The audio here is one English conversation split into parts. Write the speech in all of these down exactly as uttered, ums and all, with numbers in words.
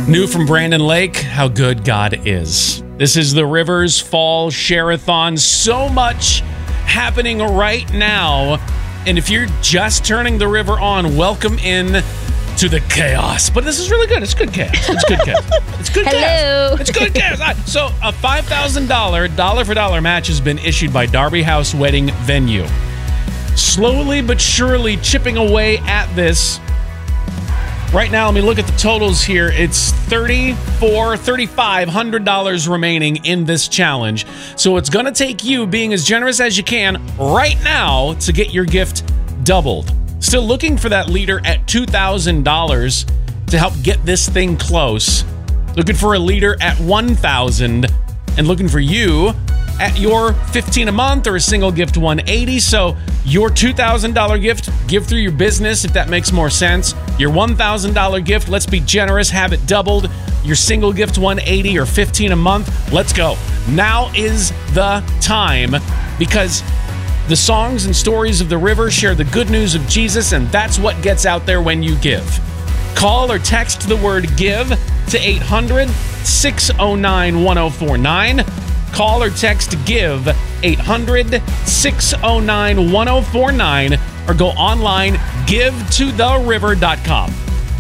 New from Brandon Lake, how good God is. This is the Rivers Fall Share-a-thon. So much happening right now. And if you're just turning the river on, welcome in to the chaos. But this is really good. It's good chaos. It's good chaos. It's good Hello. chaos. It's good chaos. So a five thousand dollars dollar-for-dollar match has been issued by Darby House Wedding Venue. Slowly but surely chipping away at this. Right now, let me look at the totals here. It's thirty-four, thirty-five hundred dollars remaining in this challenge. So it's going to take you being as generous as you can right now to get your gift doubled. Still looking for that leader at two thousand dollars to help get this thing close. Looking for a leader at one thousand dollars and looking for you at your fifteen a month or a single gift one eighty. So your two thousand dollars gift, give through your business if that makes more sense. Your one thousand dollars gift, let's be generous, have it doubled. Your single gift one eighty or fifteen a month, let's go. Now is the time, because the songs and stories of the river share the good news of Jesus, and that's what gets out there when you give. Call or text the word GIVE to eight hundred, six oh nine, one oh four nine. Call or text GIVE eight hundred, six oh nine, one oh four nine or go online give to the river dot com.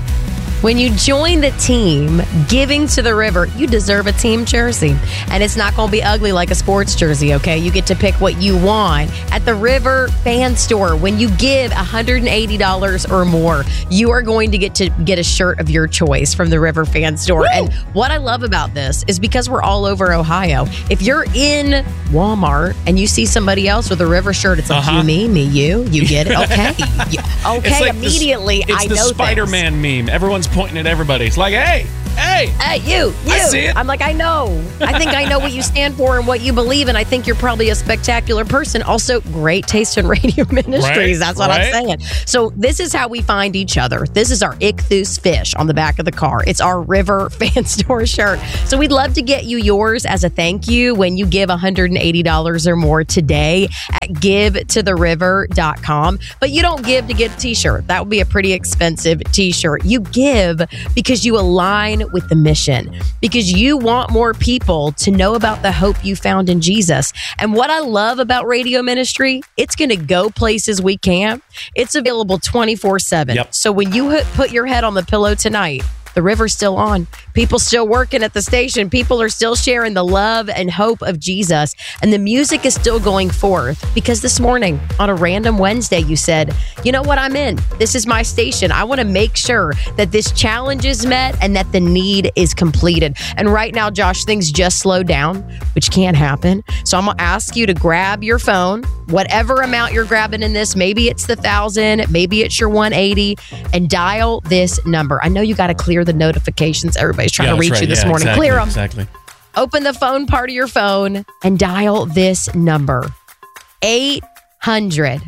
When you join the team Giving to the River, you deserve a team jersey. And it's not going to be ugly like a sports jersey, okay? You get to pick what you want. At the River Fan Store, when you give one hundred eighty dollars or more, you are going to get to get a shirt of your choice from the River Fan Store. Woo! And what I love about this is because we're all over Ohio. If you're in Walmart and you see somebody else with a River shirt, it's like, uh-huh. you, me, me, you, you get it? Okay. Yeah. Okay, like immediately, the, I know It's the Spider-Man meme. Everyone's pointing at everybody. It's like, hey, hey, hey, you, you. I see it. I'm like, I know. I think I know what you stand for and what you believe in. I think you're probably a spectacular person. Also, great taste in radio ministries. Right, That's what right. I'm saying. So this is how we find each other. This is our Ichthus fish on the back of the car. It's our River Fan Store shirt. So we'd love to get you yours as a thank you when you give one hundred eighty dollars or more today at give to the river dot com. But you don't give to get a t-shirt. That would be a pretty expensive t-shirt. You give because you align with the mission, because you want more people to know about the hope you found in Jesus. And what I love about radio ministry, it's going to go places we can't. It's available twenty-four seven. Yep. So when you put your head on the pillow tonight, the river's still on. People still working at the station. People are still sharing the love and hope of Jesus. And the music is still going forth, because this morning on a random Wednesday, you said, you know what, I'm in. This is my station. I want to make sure that this challenge is met and that the need is completed. And right now, Josh, things just slowed down, which can't happen. So I'm going to ask you to grab your phone, whatever amount you're grabbing in this. Maybe it's the thousand, maybe it's your one eighty, and dial this number. I know you got to clear the notifications. Everybody's trying yeah, to reach right. you this yeah, morning. Exactly, Clear them. Exactly. Open the phone part of your phone and dial this number. eight hundred,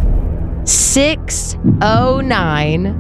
six oh nine,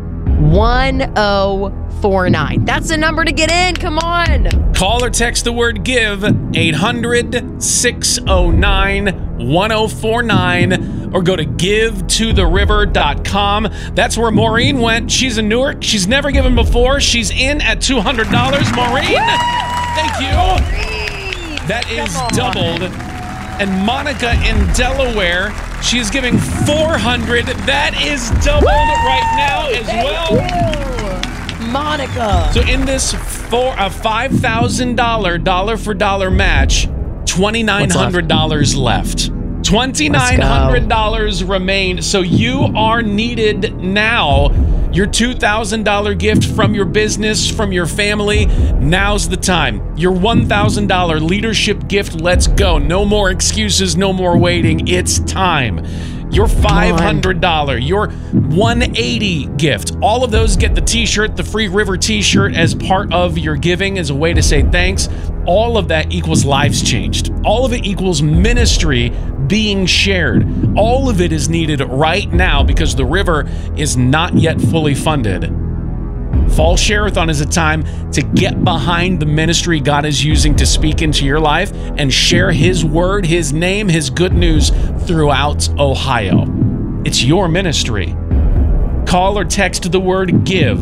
one oh four nine. That's the number to get in. Come on. Call or text the word GIVE eight hundred, six oh nine, one oh four nine or go to give to the river dot com. That's where Maureen went. She's in Newark. She's never given before. She's in at two hundred dollars. Maureen, thank you. Maureen. That is doubled. And Monica in Delaware, she's giving four hundred dollars. That is doubled right now as Thank well. You. Monica. So in this four, a five thousand dollars dollar for dollar match, twenty-nine hundred dollars left. twenty-nine hundred dollars remain. So you are needed now. Your two thousand dollars gift from your business, from your family, now's the time. Your one thousand dollars leadership gift, let's go. No more excuses, no more waiting. It's time. Your five hundred dollars, your one hundred eighty dollars gift. All of those get the t-shirt, the free River t-shirt as part of your giving as a way to say thanks. All of that equals lives changed. All of it equals ministry being shared. All of it is needed right now because the river is not yet fully funded. Fall Share-a-thon is a time to get behind the ministry God is using to speak into your life and share His word, His name, His good news throughout Ohio. It's your ministry. Call or text the word GIVE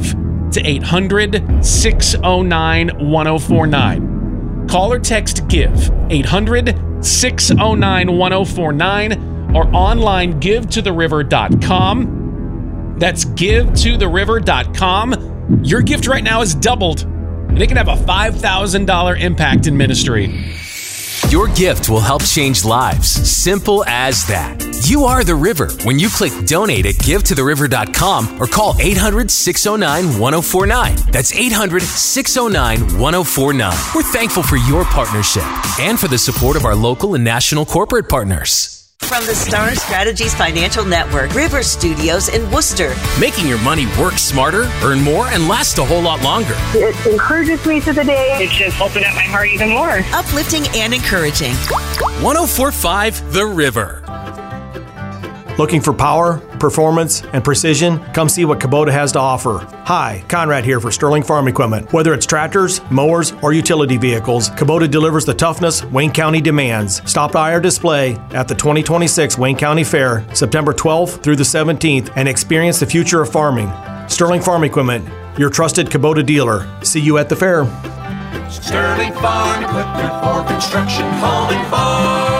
to eight hundred, six oh nine, one oh four nine. Call or text GIVE, eight hundred, six oh nine, one oh four nine, or online give to the river dot com. That's give to the river dot com. Your gift right now is doubled, and it can have a five thousand dollars impact in ministry. Your gift will help change lives. Simple as that. You are the river when you click donate at give to the river dot com or call eight hundred, six oh nine, one oh four nine. That's eight hundred, six oh nine, one oh four nine. We're thankful for your partnership and for the support of our local and national corporate partners. From the Star Strategies Financial Network, River Studios in Worcester. Making your money work smarter, earn more, and last a whole lot longer. It encourages me to the day. It just opened up my heart even more. Uplifting and encouraging. one oh four point five The River. Looking for power, performance, and precision? Come see what Kubota has to offer. Hi, Conrad here for Sterling Farm Equipment. Whether it's tractors, mowers, or utility vehicles, Kubota delivers the toughness Wayne County demands. Stop by our display at the twenty twenty-six Wayne County Fair, September twelfth through the seventeenth, and experience the future of farming. Sterling Farm Equipment, your trusted Kubota dealer. See you at the fair. Sterling Farm Equipment for construction, home, and farm.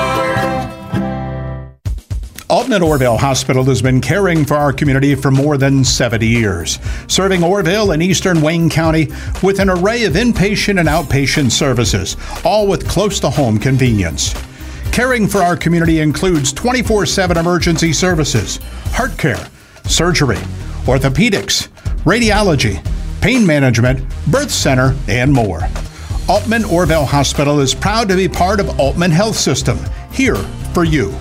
Alton and Orville Hospital has been caring for our community for more than seventy years, serving Orville and eastern Wayne County with an array of inpatient and outpatient services, all with close-to-home convenience. Caring for our community includes twenty-four seven emergency services, heart care, surgery, orthopedics, radiology, pain management, birth center, and more. Altman Orville Hospital is proud to be part of Altman Health System, here for you.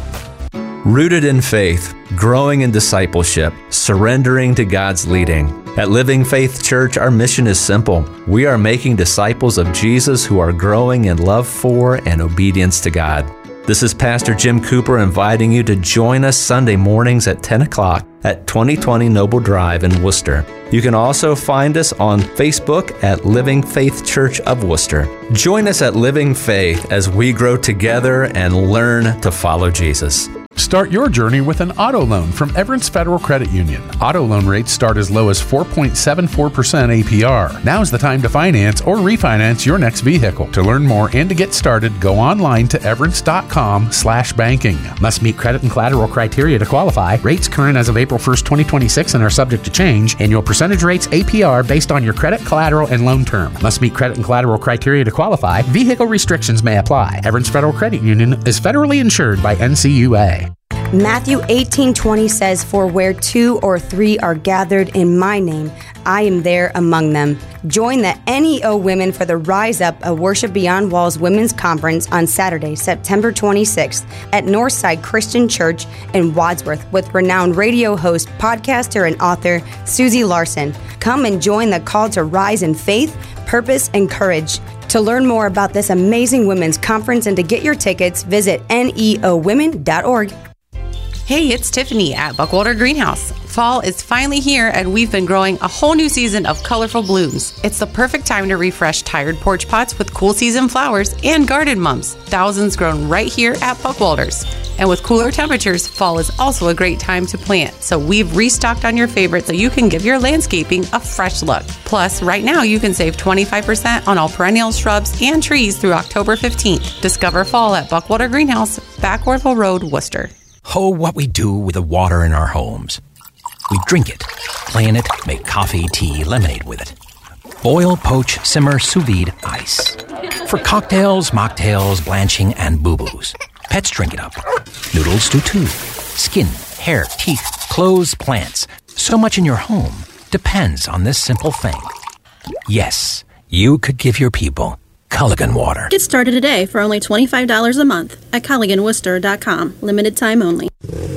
Rooted in faith, growing in discipleship, surrendering to God's leading. At Living Faith Church, our mission is simple. We are making disciples of Jesus who are growing in love for and obedience to God. This is Pastor Jim Cooper inviting you to join us Sunday mornings at ten o'clock at twenty twenty Noble Drive in Worcester. You can also find us on Facebook at Living Faith Church of Worcester. Join us at Living Faith as we grow together and learn to follow Jesus. Start your journey with an auto loan from Everence Federal Credit Union. Auto loan rates start as low as four point seven four percent A P R. Now's the time to finance or refinance your next vehicle. To learn more and to get started, go online to everence dot com slash banking. Must meet credit and collateral criteria to qualify. Rates current as of April first, twenty twenty-six and are subject to change. Annual percentage rates A P R based on your credit, collateral, and loan term. Must meet credit and collateral criteria to qualify. Vehicle restrictions may apply. Everence Federal Credit Union is federally insured by N C U A. Matthew eighteen twenty says, "For where two or three are gathered in my name, I am there among them." Join the N E O Women for the Rise Up, a Worship Beyond Walls Women's Conference on Saturday, September twenty-sixth at Northside Christian Church in Wadsworth with renowned radio host, podcaster, and author Susie Larson. Come and join the call to rise in faith, purpose, and courage. To learn more about this amazing women's conference and to get your tickets, visit N E O women dot org. Hey, it's Tiffany at Buckwater Greenhouse. Fall is finally here, and we've been growing a whole new season of colorful blooms. It's the perfect time to refresh tired porch pots with cool season flowers and garden mums. Thousands grown right here at Buckwalters. And with cooler temperatures, fall is also a great time to plant. So we've restocked on your favorites so you can give your landscaping a fresh look. Plus, right now you can save twenty-five percent on all perennial shrubs and trees through October fifteenth. Discover fall at Buckwater Greenhouse, Back Orville Road, Worcester. Oh, what we do with the water in our homes. We drink it, play in it, make coffee, tea, lemonade with it. Boil, poach, simmer, sous vide, ice. For cocktails, mocktails, blanching, and boo-boos. Pets drink it up. Noodles do too. Skin, hair, teeth, clothes, plants. So much in your home depends on this simple thing. Yes, you could give your people Culligan water. Get started today for only twenty-five dollars a month at Culligan Worcester dot com. Limited time only.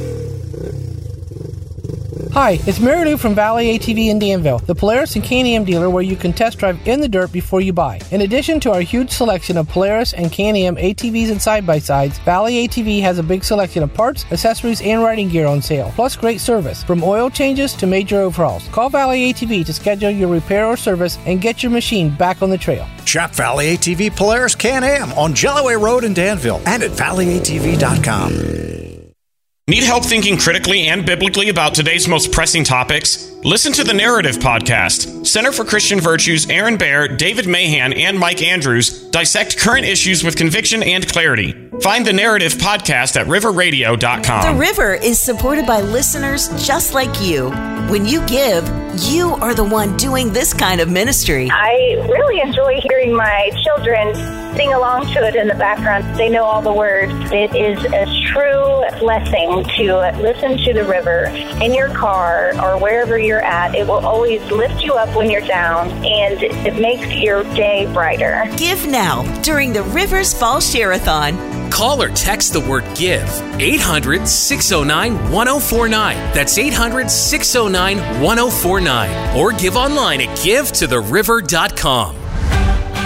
Hi, it's Mary Lou from Valley A T V in Danville, the Polaris and K and M dealer where you can test drive in the dirt before you buy. In addition to our huge selection of Polaris and K and M A T Vs and side-by-sides, Valley A T V has a big selection of parts, accessories, and riding gear on sale, plus great service, from oil changes to major overhauls. Call Valley A T V to schedule your repair or service and get your machine back on the trail. Shop Valley A T V Polaris K and M on Jellaway Road in Danville and at valley A T V dot com. Need help thinking critically and biblically about today's most pressing topics? Listen to the Narrative Podcast. Center for Christian Virtues, Aaron Baer, David Mahan, and Mike Andrews dissect current issues with conviction and clarity. Find the Narrative Podcast at river radio dot com. The River is supported by listeners just like you. When you give, you are the one doing this kind of ministry. I really enjoy hearing my children sing along to it in the background. They know all the words. It is a true blessing to listen to the River in your car or wherever you're at. It will always lift you up when you're down, and it makes your day brighter. Give now during the River's Fall Share-a-thon. Call or text the word GIVE, eight hundred, six oh nine, one oh four nine. That's eight hundred, six oh nine, one oh four nine. Or give online at give to the river dot com.